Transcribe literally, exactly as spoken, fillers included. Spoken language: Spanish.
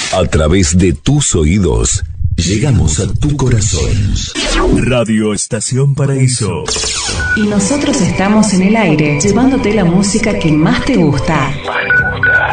A través de tus oídos, llegamos a tu corazón. Radio Estación Paraíso. Y nosotros estamos en el aire, llevándote la música que más te gusta.